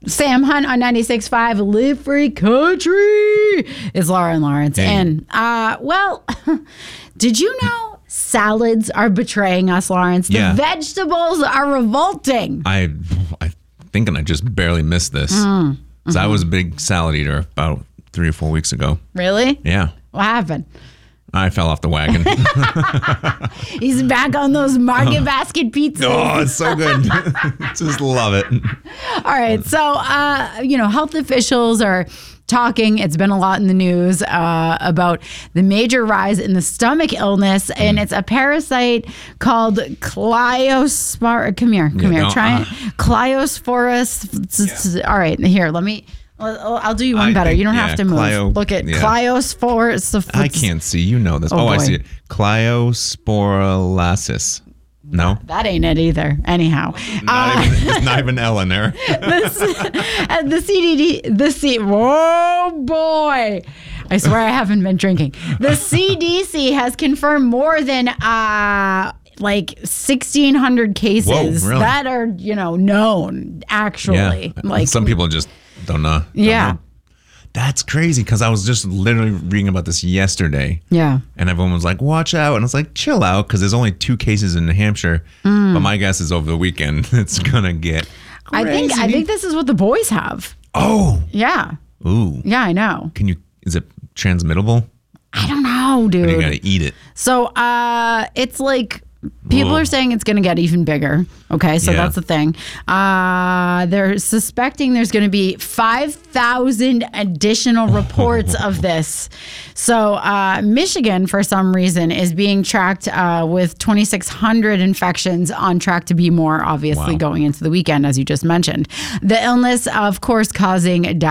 Sam Hunt on 96.5, Live Free Country is Laura and Lawrence. Dang. And, well, did you know salads are betraying us, Lawrence? The vegetables are revolting. I thinking I just barely missed this. So I was a big salad eater about 3 or 4 weeks ago. Really? Yeah. What happened? I fell off the wagon. He's back on those market basket pizzas. Oh, it's so good. Just love it. All right. So, health officials are talking. It's been a lot in the news about the major rise in the stomach illness, and it's a parasite called Cliospora. Come here. Try it. Cliosporus. All right. Here, let me. I'll do you one better. You don't have to move. Look at Cliosporus. I can't see. You know this. Oh, I see it. Cliosporulasis. No? That ain't it either. Anyhow. It's not even L in there. Whoa, boy. I swear I haven't been drinking. The CDC has confirmed more than 1,600 cases that are, known actually. Yeah. Some people just don't know. Yeah. That's crazy because I was just literally reading about this yesterday. Yeah. And everyone was like, watch out. And I was like, chill out because there's only 2 cases in New Hampshire. But my guess is over the weekend it's going to get crazy. I think this is what the boys have. Oh. Yeah. Ooh. Yeah, I know. Is it transmittable? I don't know, dude. Or you got to eat it. So it's like... People are saying it's going to get even bigger. Okay, so that's the thing. They're suspecting there's going to be 5,000 additional reports of this. So Michigan, for some reason, is being tracked with 2,600 infections, on track to be more, obviously, going into the weekend, as you just mentioned. The illness, of course, causing